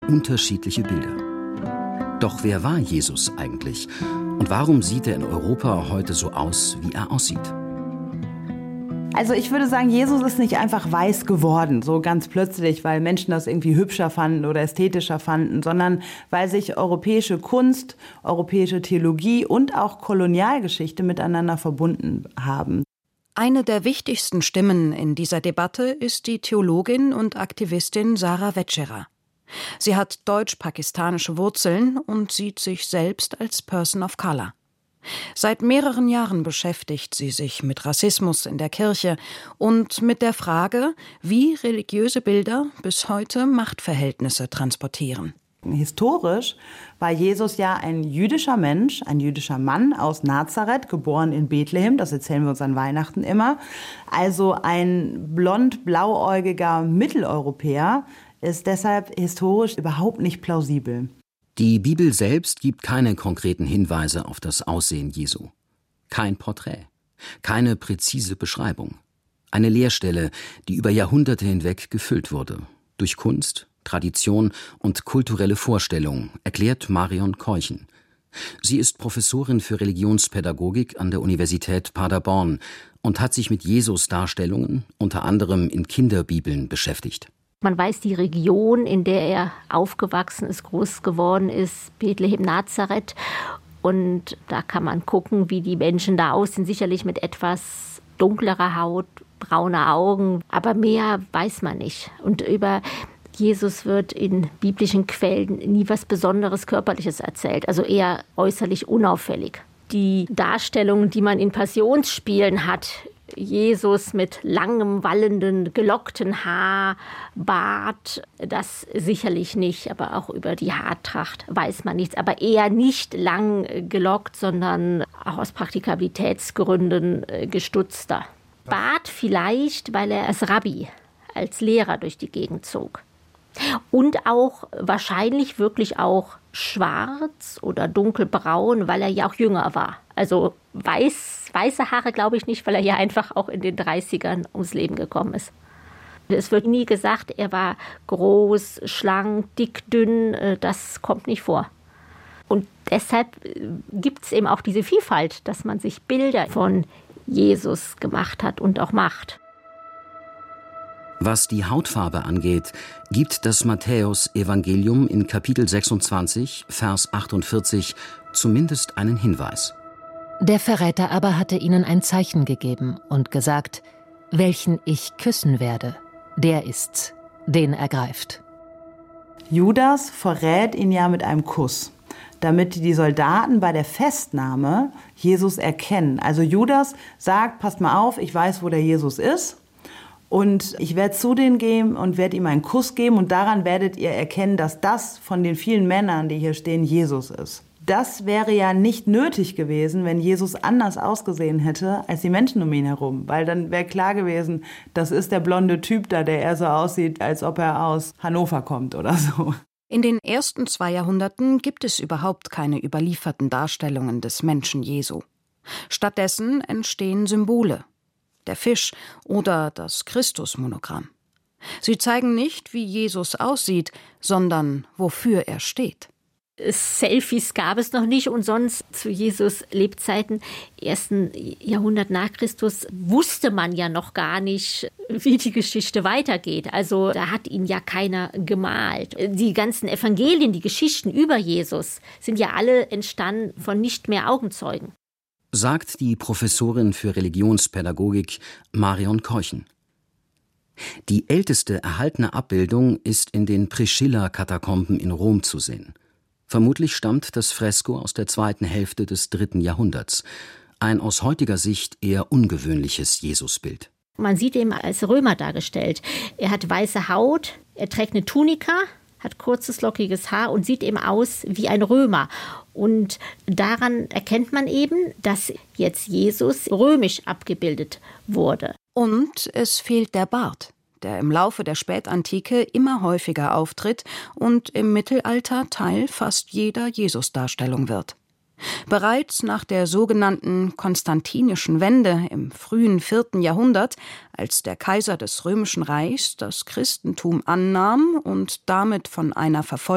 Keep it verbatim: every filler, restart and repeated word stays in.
unterschiedliche Bilder. Doch wer war Jesus eigentlich? Und warum sieht er in Europa heute so aus, wie er aussieht? Also ich würde sagen, Jesus ist nicht einfach weiß geworden, so ganz plötzlich, weil Menschen das irgendwie hübscher fanden oder ästhetischer fanden, sondern weil sich europäische Kunst, europäische Theologie und auch Kolonialgeschichte miteinander verbunden haben. Eine der wichtigsten Stimmen in dieser Debatte ist die Theologin und Aktivistin Sara Wetscherer. Sie hat deutsch-pakistanische Wurzeln und sieht sich selbst als Person of Color. Seit mehreren Jahren beschäftigt sie sich mit Rassismus in der Kirche und mit der Frage, wie religiöse Bilder bis heute Machtverhältnisse transportieren. Historisch war Jesus ja ein jüdischer Mensch, ein jüdischer Mann aus Nazareth, geboren in Bethlehem, das erzählen wir uns an Weihnachten immer. Also ein blond-blauäugiger Mitteleuropäer ist deshalb historisch überhaupt nicht plausibel. Die Bibel selbst gibt keine konkreten Hinweise auf das Aussehen Jesu. Kein Porträt, keine präzise Beschreibung. Eine Leerstelle, die über Jahrhunderte hinweg gefüllt wurde. Durch Kunst, Tradition und kulturelle Vorstellung, erklärt Marion Keuchen. Sie ist Professorin für Religionspädagogik an der Universität Paderborn und hat sich mit Jesus-Darstellungen unter anderem in Kinderbibeln beschäftigt. Man weiß die Region, in der er aufgewachsen ist, groß geworden ist, Bethlehem, Nazareth. Und da kann man gucken, wie die Menschen da aussehen. Sicherlich mit etwas dunklerer Haut, brauner Augen. Aber mehr weiß man nicht. Und über Jesus wird in biblischen Quellen nie was Besonderes Körperliches erzählt. Also eher äußerlich unauffällig. Die Darstellungen, die man in Passionsspielen hat, Jesus mit langem, wallenden, gelockten Haar, Bart, das sicherlich nicht, aber auch über die Haartracht weiß man nichts. Aber eher nicht lang gelockt, sondern auch aus Praktikabilitätsgründen gestutzter. Bart vielleicht, weil er als Rabbi, als Lehrer durch die Gegend zog. Und auch wahrscheinlich wirklich auch schwarz oder dunkelbraun, weil er ja auch jünger war. Also weiß, weiße Haare glaube ich nicht, weil er ja einfach auch in den dreißigern ums Leben gekommen ist. Es wird nie gesagt, er war groß, schlank, dick, dünn, das kommt nicht vor. Und deshalb gibt es eben auch diese Vielfalt, dass man sich Bilder von Jesus gemacht hat und auch macht. Was die Hautfarbe angeht, gibt das Matthäus-Evangelium in Kapitel sechsundzwanzig, Vers achtundvierzig zumindest einen Hinweis. Der Verräter aber hatte ihnen ein Zeichen gegeben und gesagt, welchen ich küssen werde, der ist's, den ergreift. Judas verrät ihn ja mit einem Kuss, damit die Soldaten bei der Festnahme Jesus erkennen. Also Judas sagt, passt mal auf, ich weiß, wo der Jesus ist. Und ich werde zu denen gehen und werde ihm einen Kuss geben und daran werdet ihr erkennen, dass das von den vielen Männern, die hier stehen, Jesus ist. Das wäre ja nicht nötig gewesen, wenn Jesus anders ausgesehen hätte als die Menschen um ihn herum. Weil dann wäre klar gewesen, das ist der blonde Typ da, der eher so aussieht, als ob er aus Hannover kommt oder so. In den ersten zwei Jahrhunderten gibt es überhaupt keine überlieferten Darstellungen des Menschen Jesu. Stattdessen entstehen Symbole. Der Fisch oder das Christusmonogramm. Sie zeigen nicht, wie Jesus aussieht, sondern wofür er steht. Selfies gab es noch nicht und sonst zu Jesus Lebzeiten, ersten Jahrhundert nach Christus, wusste man ja noch gar nicht, wie die Geschichte weitergeht. Also da hat ihn ja keiner gemalt. Die ganzen Evangelien, die Geschichten über Jesus sind ja alle entstanden von nicht mehr Augenzeugen. Sagt die Professorin für Religionspädagogik Marion Keuchen. Die älteste erhaltene Abbildung ist in den Priscilla-Katakomben in Rom zu sehen. Vermutlich stammt das Fresko aus der zweiten Hälfte des dritten Jahrhunderts. Ein aus heutiger Sicht eher ungewöhnliches Jesusbild. Man sieht ihn als Römer dargestellt. Er hat weiße Haut, er trägt eine Tunika, hat kurzes, lockiges Haar und sieht eben aus wie ein Römer. Und daran erkennt man eben, dass jetzt Jesus römisch abgebildet wurde. Und es fehlt der Bart, der im Laufe der Spätantike immer häufiger auftritt und im Mittelalter Teil fast jeder Jesusdarstellung wird. Bereits nach der sogenannten Konstantinischen Wende im frühen vierten Jahrhundert, als der Kaiser des Römischen Reichs das Christentum annahm und damit von einer Verfolgung